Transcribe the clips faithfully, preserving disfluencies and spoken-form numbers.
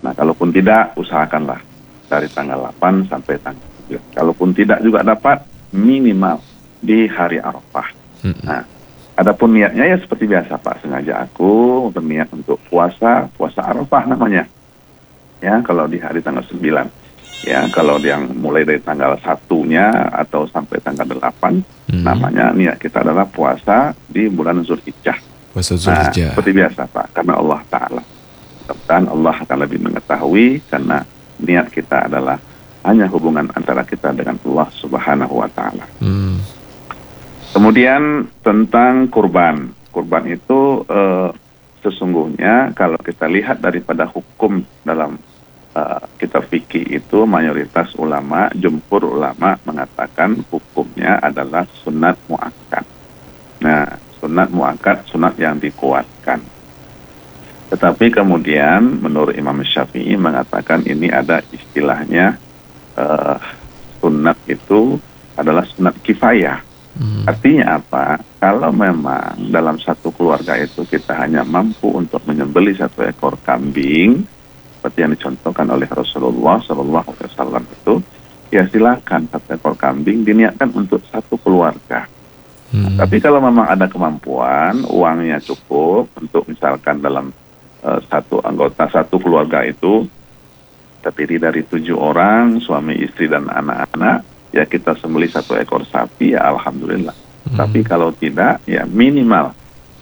Nah, kalaupun tidak, usahakanlah dari tanggal delapan sampai tanggal sembilan. Kalaupun tidak juga dapat, minimal di hari Arafah. Mm-mm. Nah, adapun niatnya ya seperti biasa Pak, sengaja aku berniat untuk puasa, puasa Arafah namanya. Ya, kalau di hari tanggal sembilan. Ya, kalau yang mulai dari tanggal satunya atau sampai tanggal delapan, Hmm. namanya niat kita adalah puasa di bulan Zulhijjah. Puasa Nah, Zulhijjah. seperti biasa Pak, karena Allah Ta'ala. Dan Allah akan lebih mengetahui karena niat kita adalah hanya hubungan antara kita dengan Allah Subhanahu wa Ta'ala. Hmm. Kemudian tentang kurban. Kurban itu eh, sesungguhnya kalau kita lihat daripada hukum dalam Uh, kita fikih itu mayoritas ulama, jumhur ulama mengatakan hukumnya adalah sunat muakkad. Nah, sunat muakkad, sunat yang dikuatkan. Tetapi kemudian menurut Imam Syafi'i mengatakan ini ada istilahnya uh, sunat itu adalah sunat kifayah. Hmm. Artinya apa? Kalau memang dalam satu keluarga itu kita hanya mampu untuk menyembelih satu ekor kambing, seperti yang dicontohkan oleh Rasulullah Shallallahu Alaihi Wasallam itu, ya silakan satu ekor kambing diniatkan untuk satu keluarga. Hmm. Nah, tapi kalau memang ada kemampuan, uangnya cukup untuk misalkan dalam uh, satu anggota satu keluarga itu terdiri dari tujuh orang, suami istri dan anak-anak, ya kita sembelih satu ekor sapi, ya alhamdulillah. Hmm. Tapi kalau tidak, ya minimal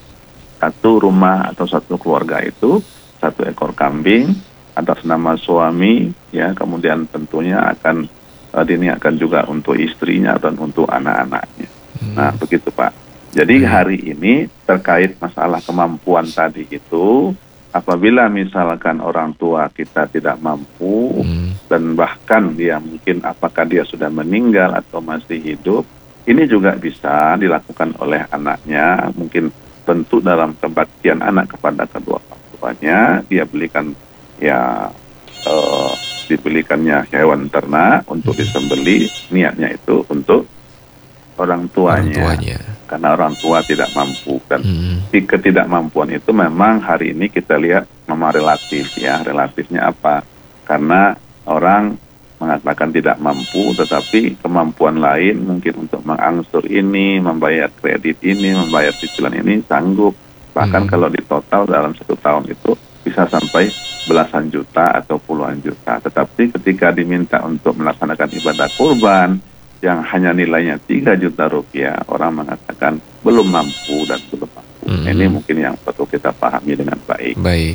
satu rumah atau satu keluarga itu satu ekor kambing atas nama suami, ya kemudian tentunya akan uh, diniatkan juga untuk istrinya dan untuk anak-anaknya. Hmm. Nah begitu Pak. Jadi hmm. hari ini terkait masalah kemampuan tadi itu, apabila misalkan orang tua kita tidak mampu hmm. dan bahkan dia mungkin apakah dia sudah meninggal atau masih hidup, ini juga bisa dilakukan oleh anaknya. Mungkin tentu dalam kebaktian anak kepada kedua orang tuanya, dia belikan ya uh, dibelikannya hewan ternak untuk disembeli, niatnya itu untuk orang tuanya, orang tuanya. Karena orang tua tidak mampu. Dan hmm. di ketidakmampuan itu memang hari ini kita lihat memang relatif ya. Relatifnya apa? Karena orang mengatakan tidak mampu, tetapi kemampuan lain mungkin untuk mengangsur ini, membayar kredit ini, membayar cicilan ini sanggup. Bahkan hmm. kalau di total dalam satu tahun itu bisa sampai belasan juta atau puluhan juta. Tetapi ketika diminta untuk melaksanakan ibadah kurban yang hanya nilainya tiga juta rupiah, orang mengatakan belum mampu dan belum mampu. Mm-hmm. Ini mungkin yang perlu kita pahami dengan baik. Baik.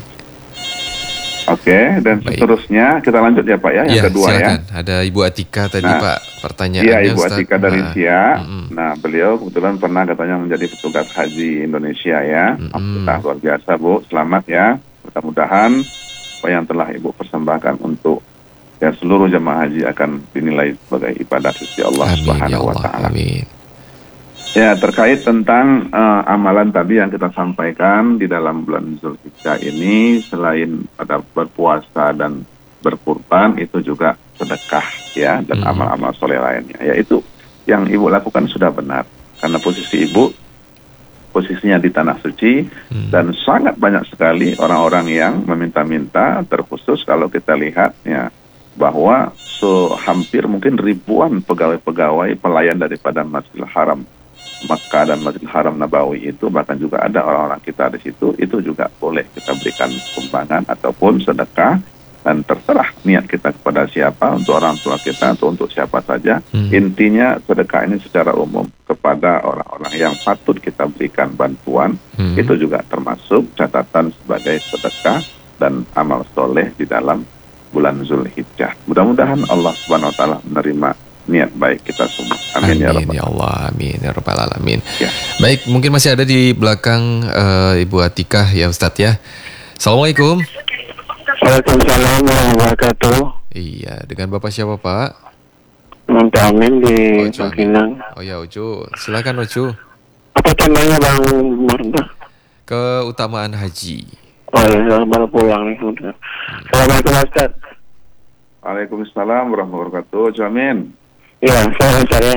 Oke, dan baik. Seterusnya kita lanjut ya Pak ya, yang ya, kedua silakan. Ya. Ada Ibu Atika tadi nah, Pak, pertanyaannya. Iya, Ibu Ustaz. Atika dari nah. Siak. Mm-hmm. Nah, beliau kebetulan pernah katanya menjadi petugas haji Indonesia ya. Mm-hmm. Alhamdulillah, luar biasa Bu, selamat ya. Mudah-mudahan apa yang telah Ibu persembahkan untuk ya seluruh jemaah haji akan dinilai sebagai ibadah sisi Allah Amin, Subhanahu wa Ta'ala. Amin. Ya, terkait tentang uh, amalan tadi yang kita sampaikan di dalam bulan Zulhijjah ini, selain pada berpuasa dan berkurban, itu juga sedekah ya dan hmm. amal-amal soleh lainnya. Ya itu yang Ibu lakukan sudah benar, karena posisi Ibu posisinya di Tanah Suci, hmm. dan sangat banyak sekali orang-orang yang meminta-minta, terkhusus kalau kita lihat ya bahwa so, hampir mungkin ribuan pegawai-pegawai pelayan daripada Masjidil Haram Makkah dan Masjidil Haram Nabawi itu, bahkan juga ada orang-orang kita di situ, itu juga boleh kita berikan sumbangan ataupun sedekah. Dan terserah niat kita kepada siapa, untuk orang tua kita atau untuk siapa saja. Hmm. Intinya sedekah ini secara umum kepada orang-orang yang patut kita berikan bantuan. Hmm. Itu juga termasuk catatan sebagai sedekah dan amal soleh di dalam bulan Zulhijjah. Mudah-mudahan Allah Subhanahu Wa Taala menerima niat baik kita semua. Amin, amin ya Rabbal ya Allah, amin ya Rabbal Alamin. Ya. Baik, mungkin masih ada di belakang uh, Ibu Atika ya Ustadz ya. Assalamualaikum. Waalaikumsalam warahmatullahi wabarakatuh. Iya, dengan Bapak siapa Pak? Minta Amin di oh, Makinang. Oh ya Ucu, silakan Ucu. Apa temanya Bang Marta? Keutamaan haji. Oh ya, saya baru pulang nih. Hmm. Assalamualaikum Ustaz. Waalaikumsalam warahmatullahi wabarakatuh. Jamin. Iya, saya saya.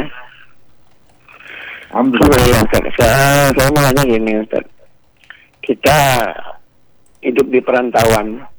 Alhamdulillah. Ustaz. Saya, saya mau nanya gini Ustaz. Kita hidup di perantauan,